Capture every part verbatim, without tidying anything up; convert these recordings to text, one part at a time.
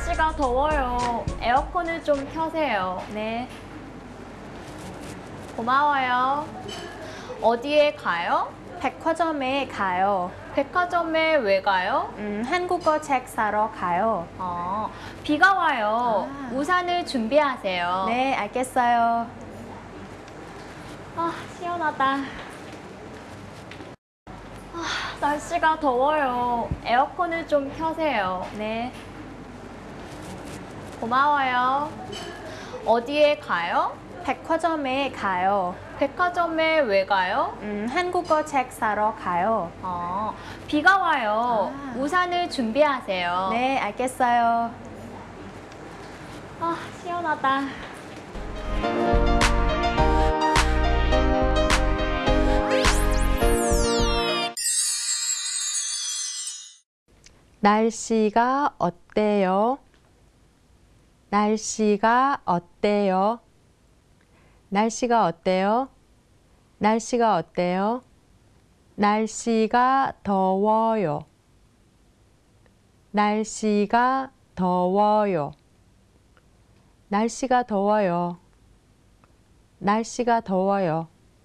날씨가 더워요. 에어컨을 좀 켜세요. 네. 고마워요. 어디에 가요? 백화점에 가요. 백화점에 왜 가요? 음, 한국어 책 사러 가요. 아, 비가 와요. 아. 우산을 준비하세요. 네, 알겠어요. 아, 시원하다. 아, 날씨가 더워요. 에어컨을 좀 켜세요. 네. 고마워요. 어디에 가요? 백화점에 가요. 백화점에 왜 가요? 음, 한국어 책 사러 가요. 아, 비가 와요. 아. 우산을 준비하세요. 네, 알겠어요. 아, 시원하다. 날씨가 어때요? 날씨가 어때요? 날씨가 어때요? 날씨가 어때요? 날씨가 더워요. 날씨가 더워요. 날씨가 더워요. 날씨가 더워요.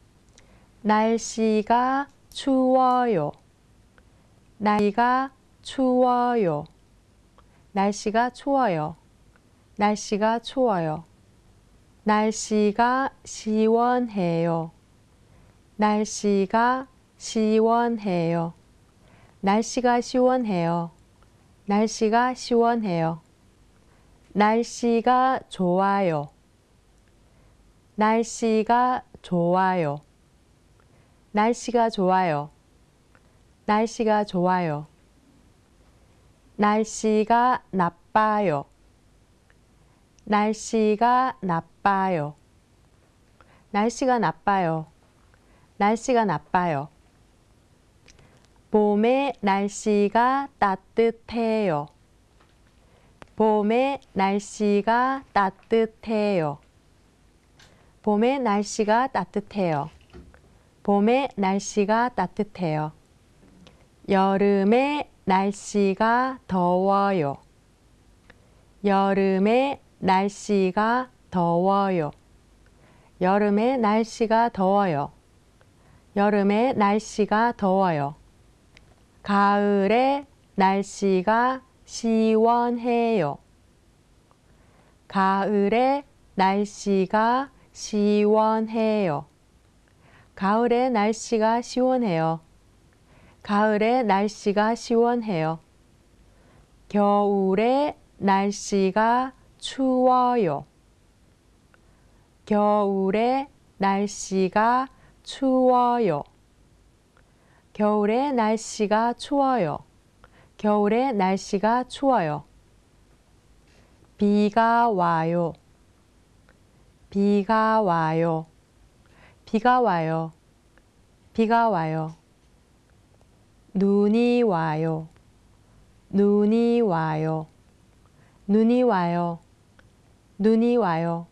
날씨가 추워요. 날씨가 추워요. 날씨가 추워요. 날씨가 추워요. 날씨가 시원해요. 날씨가 시원해요. 날씨가 시원해요. 날씨가 시원해요. 날씨가 좋아요. 날씨가 좋아요. 날씨가 좋아요. 날씨가 좋아요. 날씨가 나빠요. 날씨가 나빠요. 날씨가 나빠요. 날씨가 나빠요. 봄에 날씨가 따뜻해요. 봄에 날씨가 따뜻해요. 봄에 날씨가 따뜻해요. 봄에 날씨가 따뜻해요. 여름에 날씨가 더워요. 여름에 날씨가 더워요. 여름에 날씨가 더워요. 여름에 날씨가 더워요. 가을에 날씨가 시원해요. 가을에 날씨가 시원해요. 가을에 날씨가 시원해요. 가을에 날씨가 시원해요. 겨울에 날씨가 추워요. 겨울에 날씨가 추워요. 겨울에 날씨가 추워요. 겨울에 날씨가 추워요. 비가 와요. 비가 와요. 비가 와요. 비가 와요. 눈이 와요. 눈이 와요. 눈이 와요. 눈이 와요.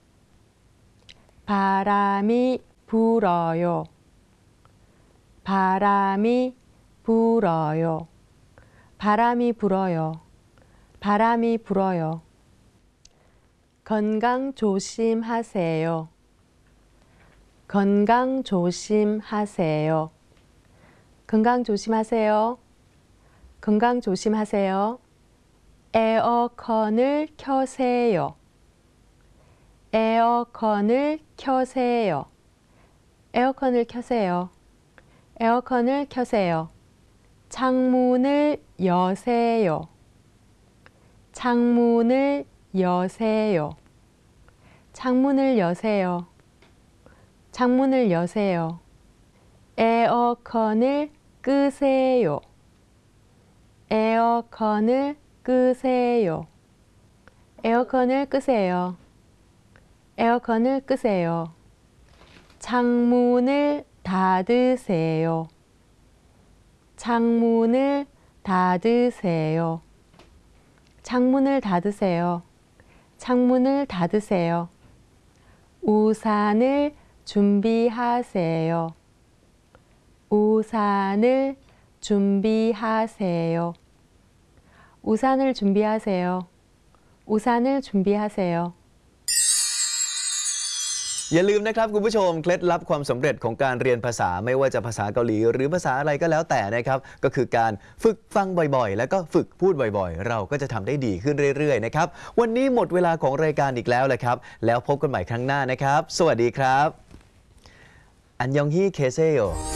바람이 불어요. 바람이 불어요. 바람이 불어요. 바람이 불어요. 건강 조심하세요. 건강 조심하세요. 건강 조심하세요. 건강 조심하세요. 에어컨을 켜세요. 에어컨을 켜세요. 에어컨을 켜세요. 에어컨을 켜세요. 창문을 여세요. 창문을 여세요. 창문을 여세요. 창문을 여세요. 에어컨을 끄세요. 에어컨을 끄세요. 에어컨을 끄세요. 에어컨을 끄세요. 창문을 닫으세요. 창문을 닫으세요. 창문을 닫으세요. 창문을 닫으세요. 우산을 준비하세요. 우산을 준비하세요. 우산을 준비하세요. 우산을 준비하세요. อย่าลืมนะครับคุณผู้ชมเคล็ดลับความสำเร็จของการเรียนภาษาไม่ว่าจะภาษาเกาหลีหรือภาษาอะไรก็แล้วแต่นะครับก็คือการฝึกฟังบ่อยๆ แล้วก็ฝึกพูดบ่อยๆ เราก็จะทำได้ดีขึ้นเรื่อยๆนะครับวันนี้หมดเวลาของรายการอีกแล้วแหละครับแล้วพบกันใหม่ครั้งหน้านะครับสวัสดีครับอันยองฮีเคเซโย